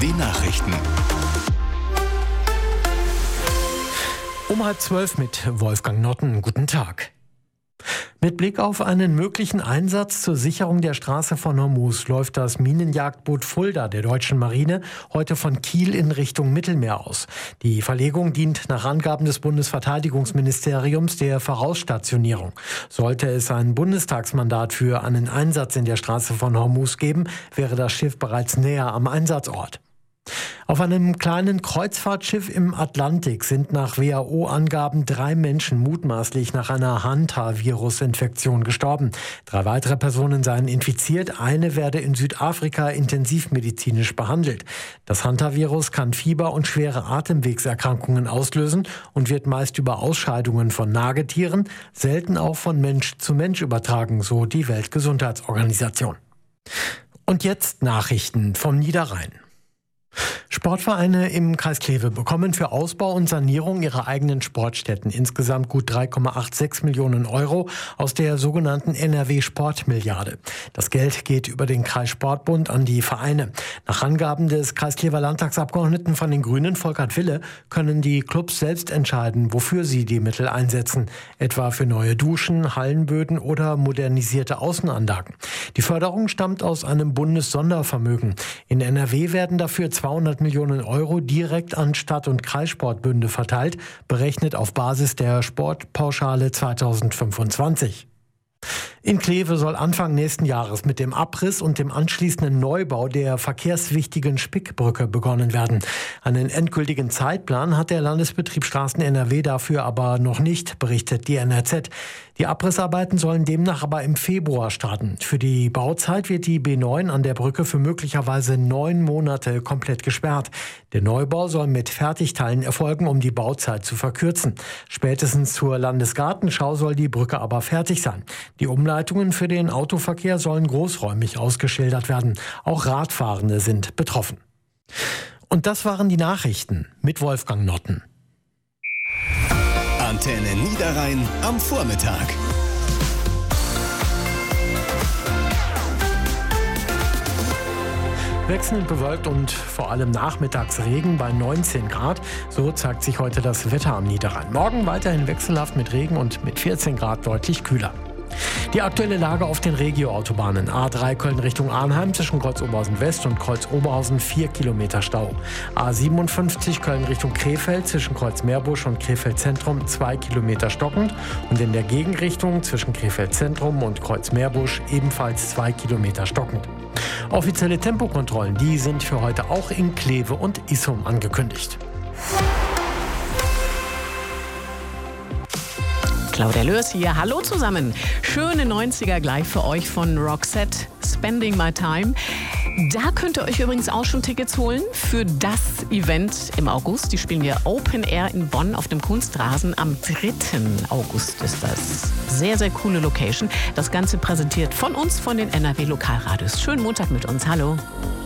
Die Nachrichten. Um 11:30 mit Wolfgang Notten. Guten Tag. Mit Blick auf einen möglichen Einsatz zur Sicherung der Straße von Hormuz läuft das Minenjagdboot Fulda der deutschen Marine heute von Kiel in Richtung Mittelmeer aus. Die Verlegung dient nach Angaben des Bundesverteidigungsministeriums der Vorausstationierung. Sollte es ein Bundestagsmandat für einen Einsatz in der Straße von Hormuz geben, wäre das Schiff bereits näher am Einsatzort. Auf einem kleinen Kreuzfahrtschiff im Atlantik sind nach WHO-Angaben 3 Menschen mutmaßlich nach einer Hantavirus-Infektion gestorben. 3 weitere Personen seien infiziert, eine werde in Südafrika intensivmedizinisch behandelt. Das Hantavirus kann Fieber und schwere Atemwegserkrankungen auslösen und wird meist über Ausscheidungen von Nagetieren, selten auch von Mensch zu Mensch übertragen, so die Weltgesundheitsorganisation. Und jetzt Nachrichten vom Niederrhein. Sportvereine im Kreis Kleve bekommen für Ausbau und Sanierung ihrer eigenen Sportstätten insgesamt gut 3,86 Millionen Euro aus der sogenannten NRW-Sportmilliarde. Das Geld geht über den Kreissportbund an die Vereine. Nach Angaben des Kreisklever Landtagsabgeordneten von den Grünen, Volkert Wille, können die Clubs selbst entscheiden, wofür sie die Mittel einsetzen. Etwa für neue Duschen, Hallenböden oder modernisierte Außenanlagen. Die Förderung stammt aus einem Bundessondervermögen. In NRW werden dafür 200 Millionen Euro direkt an Stadt- und Kreissportbünde verteilt, berechnet auf Basis der Sportpauschale 2025. In Kleve soll Anfang nächsten Jahres mit dem Abriss und dem anschließenden Neubau der verkehrswichtigen Spickbrücke begonnen werden. Einen endgültigen Zeitplan hat der Landesbetrieb Straßen NRW dafür aber noch nicht, berichtet die NRZ. Die Abrissarbeiten sollen demnach aber im Februar starten. Für die Bauzeit wird die B9 an der Brücke für möglicherweise 9 Monate komplett gesperrt. Der Neubau soll mit Fertigteilen erfolgen, um die Bauzeit zu verkürzen. Spätestens zur Landesgartenschau soll die Brücke aber fertig sein. Die Umleitungen für den Autoverkehr sollen großräumig ausgeschildert werden. Auch Radfahrende sind betroffen. Und das waren die Nachrichten mit Wolfgang Notten. Antenne Niederrhein am Vormittag. Wechselnd bewölkt und vor allem nachmittags Regen bei 19 Grad. So zeigt sich heute das Wetter am Niederrhein. Morgen weiterhin wechselhaft mit Regen und mit 14 Grad deutlich kühler. Die aktuelle Lage auf den Regio-Autobahnen. A3 Köln Richtung Arnheim zwischen Kreuz Oberhausen West und Kreuz Oberhausen 4 Kilometer Stau. A57 Köln Richtung Krefeld zwischen Kreuz Meerbusch und Krefeld Zentrum 2 Kilometer stockend. Und in der Gegenrichtung zwischen Krefeld Zentrum und Kreuz Meerbusch ebenfalls 2 Kilometer stockend. Offizielle Tempokontrollen, die sind für heute auch in Kleve und Issum angekündigt. Claudia Lörs hier. Hallo zusammen. Schöne 90er gleich für euch von Roxette, Spending My Time. Da könnt ihr euch übrigens auch schon Tickets holen für das Event im August. Die spielen wir Open Air in Bonn auf dem Kunstrasen. Am 3. August ist das. Sehr, sehr coole Location. Das Ganze präsentiert von uns, von den NRW Lokalradios. Schönen Montag mit uns. Hallo.